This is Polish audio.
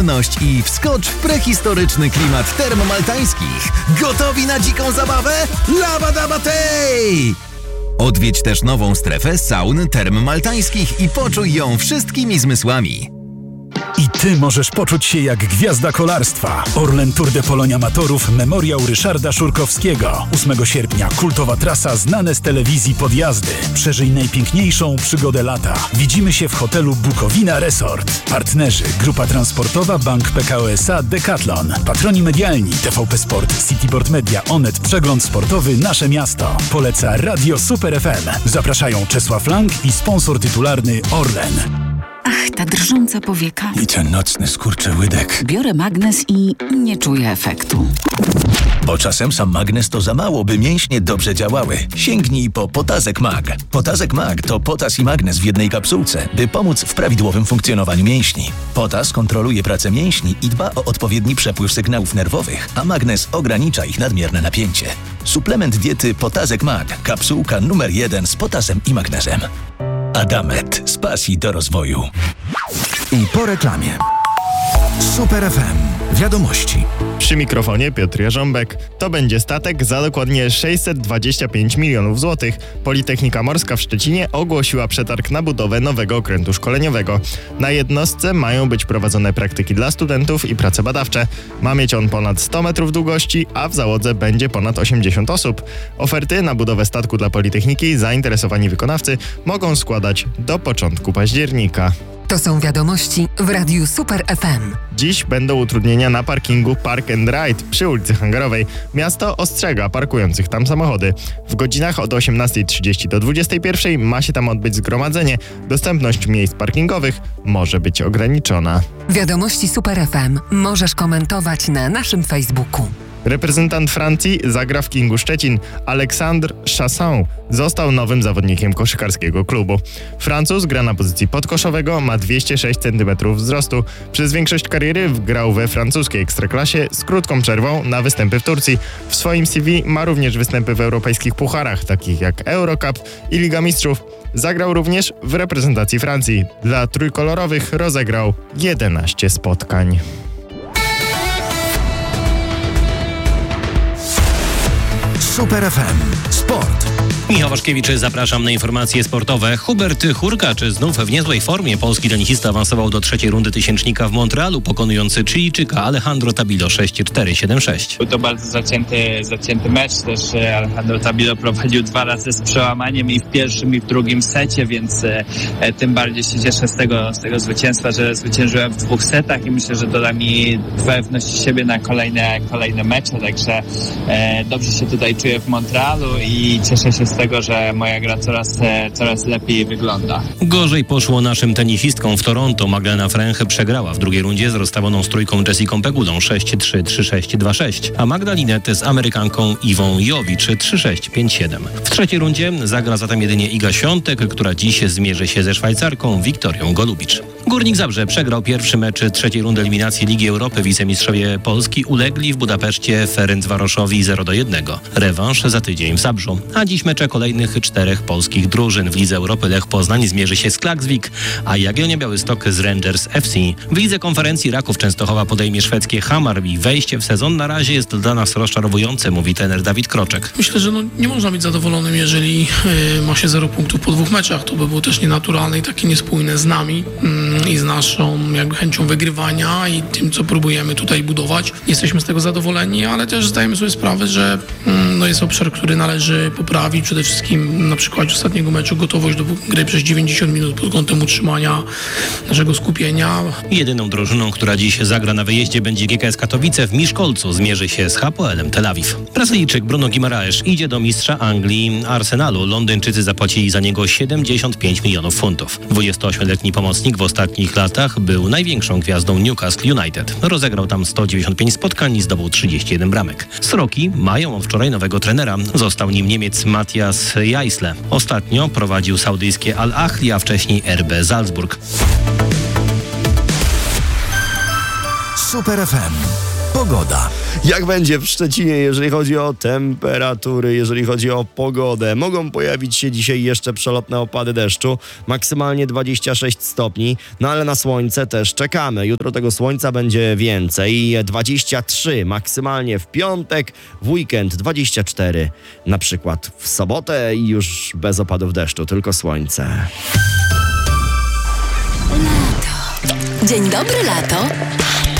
I wskocz w prehistoryczny klimat Term Maltańskich. Gotowi na dziką zabawę? Labadabatej! Odwiedź też nową strefę saun Term Maltańskich i poczuj ją wszystkimi zmysłami. I ty możesz poczuć się jak gwiazda kolarstwa. Orlen Tour de Polonia Amatorów Memoriał Ryszarda Szurkowskiego. 8 sierpnia kultowa trasa znane z telewizji podjazdy. Przeżyj najpiękniejszą przygodę lata. Widzimy się w hotelu Bukowina Resort. Partnerzy: Grupa Transportowa, Bank Pekao SA, Decathlon. Patroni medialni: TVP Sport, Cityboard Media, Onet, Przegląd Sportowy, Nasze Miasto. Poleca Radio Super FM. Zapraszają Czesław Lang i sponsor tytularny Orlen. Ach, ta drżąca powieka. I ten nocny skurczyłydek. Biorę magnes i nie czuję efektu. Bo czasem sam magnes to za mało, by mięśnie dobrze działały. Sięgnij po Potazek Mag. Potazek Mag to potas i magnes w jednej kapsułce, by pomóc w prawidłowym funkcjonowaniu mięśni. Potas kontroluje pracę mięśni i dba o odpowiedni przepływ sygnałów nerwowych, a magnes ogranicza ich nadmierne napięcie. Suplement diety Potazek Mag. Kapsułka numer 1 z potasem i magnezem. Adamet z pasji do rozwoju. I po reklamie. Super FM. Wiadomości. Przy mikrofonie Piotr Jarząbek. To będzie statek za dokładnie 625 milionów złotych. Politechnika Morska w Szczecinie ogłosiła przetarg na budowę nowego okrętu szkoleniowego. Na jednostce mają być prowadzone praktyki dla studentów i prace badawcze. Ma mieć on ponad 100 metrów długości, a w załodze będzie ponad 80 osób. Oferty na budowę statku dla Politechniki zainteresowani wykonawcy mogą składać do początku października. To są wiadomości w Radiu Super FM. Dziś będą utrudnienia na parkingu Park and Ride przy ulicy Hangarowej. Miasto ostrzega parkujących tam samochody. W godzinach od 18:30 do 21:00 ma się tam odbyć zgromadzenie. Dostępność miejsc parkingowych może być ograniczona. Wiadomości Super FM możesz komentować na naszym Facebooku. Reprezentant Francji zagra w Kingu Szczecin. Alexandre Chasson został nowym zawodnikiem koszykarskiego klubu. Francuz gra na pozycji podkoszowego, ma 206 cm wzrostu. Przez większość kariery grał we francuskiej ekstraklasie z krótką przerwą na występy w Turcji. W swoim CV ma również występy w europejskich pucharach, takich jak Eurocup i Liga Mistrzów. Zagrał również w reprezentacji Francji. Dla trójkolorowych rozegrał 11 spotkań. Super FM. Sport. Michał Waszkiewicz, zapraszam na informacje sportowe. Hubert Hurkacz znów w niezłej formie. Polski tenisista awansował do trzeciej rundy tysięcznika w Montrealu, pokonujący Chilijczyka Alejandro Tabilo 6-4, 7-6. Był to bardzo zacięty mecz. Też Alejandro Tabilo prowadził 2 razy z przełamaniem i w pierwszym, i w drugim secie, więc tym bardziej się cieszę z tego zwycięstwa, że zwyciężyłem w 2 setach i myślę, że doda mi pewności siebie na kolejne mecze. Także dobrze się tutaj czuję w Montrealu i cieszę się z tego, że moja gra coraz lepiej wygląda. Gorzej poszło naszym tenisistkom w Toronto. Magdalena Fręch przegrała w drugiej rundzie z rozstawioną z trójką Jessiką Pegulą 6-3, 3-6, 2-6, a Magdalinę z Amerykanką Iwą Jowicz 3-6, 5-7. W trzeciej rundzie zagra zatem jedynie Iga Świątek, która dziś zmierzy się ze Szwajcarką Wiktorią Golubicz. Górnik Zabrze przegrał pierwszy mecz trzeciej rundy eliminacji Ligi Europy. Wicemistrzowie Polski ulegli w Budapeszcie Ferencvaroszowi 0-1. Rewanż za tydzień w Zabrzu. A dziś mecze kolejnych 4 polskich drużyn. W Lidze Europy Lech Poznań zmierzy się z Klaksvik, a Jagiellonia Białystok z Rangers FC. W Lidze Konferencji Raków Częstochowa podejmie szwedzkie Hamar i wejście w sezon na razie jest dla nas rozczarowujące, mówi trener Dawid Kroczek. Myślę, że nie można być zadowolonym, jeżeli ma się 0 punktów po 2 meczach. To by było też nienaturalne i takie niespójne z nami i z naszą jakby chęcią wygrywania i tym, co próbujemy tutaj budować. Jesteśmy z tego zadowoleni, ale też zdajemy sobie sprawę, że jest obszar, który należy poprawić. Przede wszystkim na przykładzie ostatniego meczu gotowość do gry przez 90 minut pod kątem utrzymania naszego skupienia. Jedyną drużyną, która dziś zagra na wyjeździe, będzie GKS Katowice. W Miszkolcu zmierzy się z Hapoelem Tel Awiw. Brazylijczyk Bruno Guimaraes idzie do mistrza Anglii Arsenalu. Londyńczycy zapłacili za niego 75 milionów funtów. 28-letni pomocnik w ostatnich latach był największą gwiazdą Newcastle United. Rozegrał tam 195 spotkań i zdobył 31 bramek. Sroki mają od wczoraj nowego trenera. Został nim Niemiec Matthias Jaisle. Ostatnio prowadził saudyjskie Al-Ahli, a wcześniej RB Salzburg. Super FM. Pogoda. Jak będzie w Szczecinie, jeżeli chodzi o temperatury, jeżeli chodzi o pogodę? Mogą pojawić się dzisiaj jeszcze przelotne opady deszczu, maksymalnie 26 stopni, no ale na słońce też czekamy. Jutro tego słońca będzie więcej, 23 maksymalnie w piątek, w weekend 24, na przykład w sobotę i już bez opadów deszczu, tylko słońce. Lato. Dzień dobry, lato.